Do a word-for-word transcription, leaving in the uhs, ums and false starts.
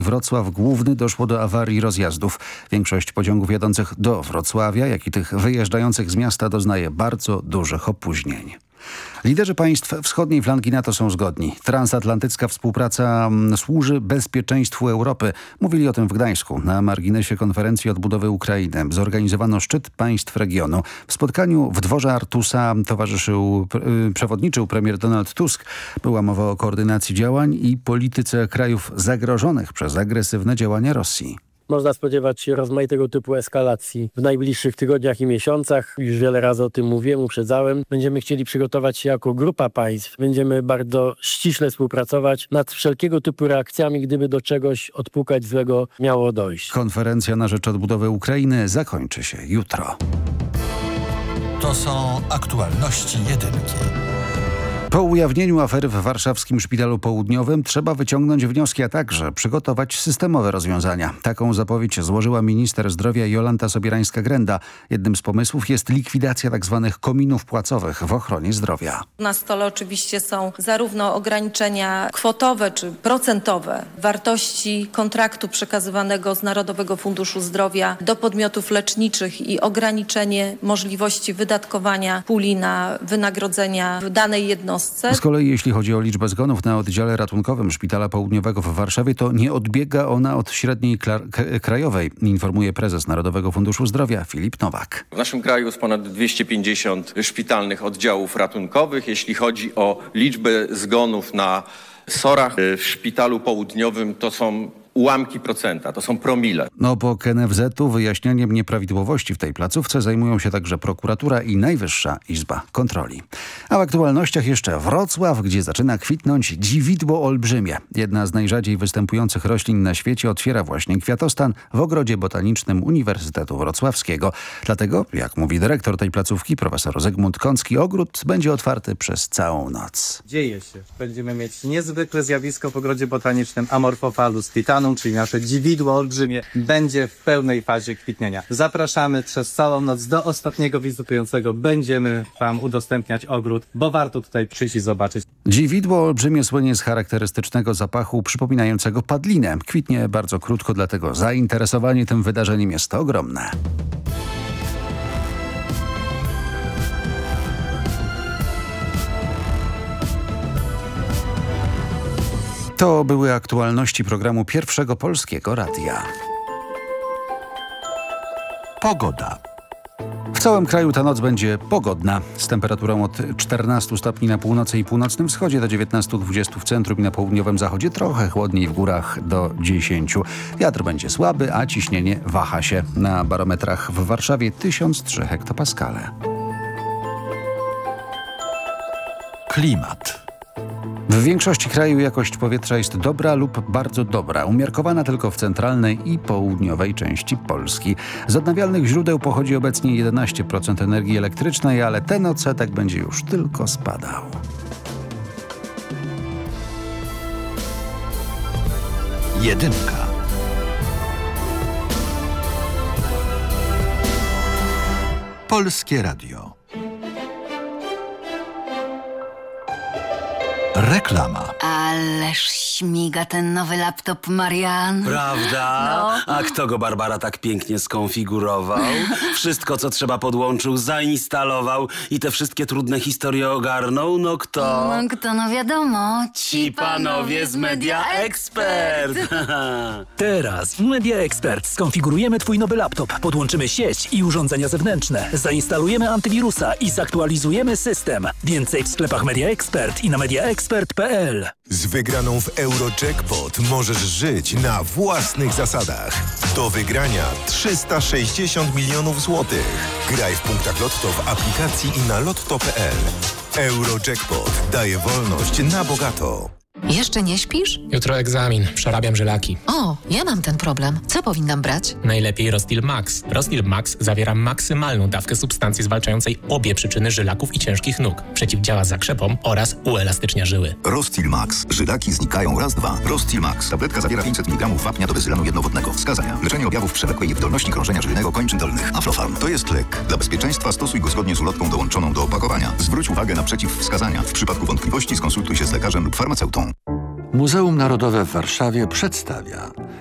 Wrocław Główny doszło do awarii rozjazdów. Większość pociągów jadących do Wrocławia, jak i tych wyjeżdżających z miasta doznaje bardzo dużych opóźnień. Liderzy państw wschodniej flanki NATO są zgodni. Transatlantycka współpraca służy bezpieczeństwu Europy. Mówili o tym w Gdańsku na marginesie konferencji odbudowy Ukrainy. Zorganizowano szczyt państw regionu. W spotkaniu w dworze Artusa towarzyszył, przewodniczył premier Donald Tusk. Była mowa o koordynacji działań i polityce krajów zagrożonych przez agresywne działania Rosji. Można spodziewać się rozmaitego typu eskalacji w najbliższych tygodniach i miesiącach. Już wiele razy o tym mówiłem, uprzedzałem. Będziemy chcieli przygotować się jako grupa państw. Będziemy bardzo ściśle współpracować nad wszelkiego typu reakcjami, gdyby do czegoś odpukać złego miało dojść. Konferencja na rzecz odbudowy Ukrainy zakończy się jutro. To są aktualności jedynki. Po ujawnieniu afery w warszawskim Szpitalu Południowym trzeba wyciągnąć wnioski, a także przygotować systemowe rozwiązania. Taką zapowiedź złożyła minister zdrowia Jolanta Sobierańska-Grenda. Jednym z pomysłów jest likwidacja tzw. kominów płacowych w ochronie zdrowia. Na stole oczywiście są zarówno ograniczenia kwotowe czy procentowe wartości kontraktu przekazywanego z Narodowego Funduszu Zdrowia do podmiotów leczniczych i ograniczenie możliwości wydatkowania puli na wynagrodzenia w danej jednostce. Z kolei jeśli chodzi o liczbę zgonów na oddziale ratunkowym Szpitala Południowego w Warszawie, to nie odbiega ona od średniej krajowej, informuje prezes Narodowego Funduszu Zdrowia Filip Nowak. W naszym kraju jest ponad dwieście pięćdziesiąt szpitalnych oddziałów ratunkowych. Jeśli chodzi o liczbę zgonów na sorach w Szpitalu Południowym, to są ułamki procenta, to są promile. No po K N F Z-u wyjaśnianiem nieprawidłowości w tej placówce zajmują się także prokuratura i Najwyższa Izba Kontroli. A w aktualnościach jeszcze Wrocław, gdzie zaczyna kwitnąć dziwidło olbrzymie. Jedna z najrzadziej występujących roślin na świecie otwiera właśnie kwiatostan w Ogrodzie Botanicznym Uniwersytetu Wrocławskiego. Dlatego, jak mówi dyrektor tej placówki, profesor Zygmunt Kącki, ogród będzie otwarty przez całą noc. Dzieje się. Będziemy mieć niezwykłe zjawisko w Ogrodzie Botanicznym Amorphophallus titanum, czyli nasze dziwidło olbrzymie, będzie w pełnej fazie kwitnienia. Zapraszamy przez całą noc do ostatniego wizytującego. Będziemy wam udostępniać ogród, bo warto tutaj przyjść i zobaczyć. Dziwidło olbrzymie słynie z charakterystycznego zapachu przypominającego padlinę. Kwitnie bardzo krótko, dlatego zainteresowanie tym wydarzeniem jest ogromne. To były aktualności programu Pierwszego Polskiego Radia. Pogoda. W całym kraju ta noc będzie pogodna, z temperaturą od czternastu stopni na północy i północnym wschodzie do dziewiętnastu dwudziestu w centrum i na południowym zachodzie, trochę chłodniej w górach do dziesięciu. Wiatr będzie słaby, a ciśnienie waha się. Na barometrach w Warszawie tysiąc trzy hektopaskale. Klimat. W większości kraju jakość powietrza jest dobra lub bardzo dobra, umiarkowana tylko w centralnej i południowej części Polski. Z odnawialnych źródeł pochodzi obecnie jedenaście procent energii elektrycznej, ale ten odsetek będzie już tylko spadał. Jedynka. Polskie Radio. Reklama. Ależ śmiga ten nowy laptop, Marian. Prawda? No. A kto go, Barbara, tak pięknie skonfigurował? Wszystko, co trzeba, podłączył, zainstalował i te wszystkie trudne historie ogarnął? No kto? No kto, no wiadomo. Ci panowie z Media Expert. Teraz w Media Expert skonfigurujemy twój nowy laptop, podłączymy sieć i urządzenia zewnętrzne, zainstalujemy antywirusa i zaktualizujemy system. Więcej w sklepach Media Expert i na media expert kropka p l. Z wygraną w Eurojackpot możesz żyć na własnych zasadach. Do wygrania trzysta sześćdziesiąt milionów złotych. Graj w punktach Lotto w aplikacji i na lotto kropka p l. Eurojackpot daje wolność na bogato. Jeszcze nie śpisz? Jutro egzamin, przerabiam żylaki. O, ja mam ten problem. Co powinnam brać? Najlepiej Rostil Max. Rostil Max zawiera maksymalną dawkę substancji zwalczającej obie przyczyny żylaków i ciężkich nóg. Przeciwdziała zakrzepom oraz uelastycznia żyły. Rostil Max. Żylaki znikają raz, dwa. Rostil Max. Tabletka zawiera pięćset miligramów wapnia do wyzylanu jednowodnego. Wskazania. Leczenie objawów przewlekłej niewydolności krążenia żylnego kończyn dolnych. Aflofarm. To jest lek. Dla bezpieczeństwa stosuj go zgodnie z ulotką dołączoną do opakowania. Zwróć uwagę na przeciwwskazania. W przypadku wątpliwości skonsultuj się z lekarzem lub farmaceutą. Muzeum Narodowe w Warszawie przedstawia